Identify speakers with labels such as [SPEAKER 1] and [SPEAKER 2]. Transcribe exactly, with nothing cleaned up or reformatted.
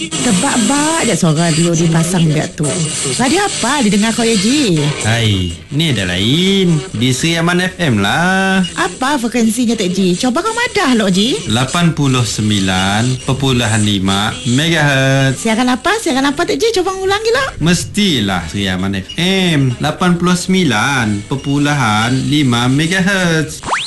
[SPEAKER 1] Tebak-bak je suara dia dipasang biak tu. Radio apa didengar kau ya Ji?
[SPEAKER 2] Hai, ni ada lain. Di Sri Aman F M lah.
[SPEAKER 1] Apa frekuensinya Tek Ji? Coba kau madah lo Ji.
[SPEAKER 2] lapan puluh sembilan perpuluhan lima megahertz.
[SPEAKER 1] Siaran apa? Siaran apa Tek Ji? Coba ulangi lah.
[SPEAKER 2] Mestilah Sri Aman F M lapan puluh sembilan perpuluhan lima megahertz.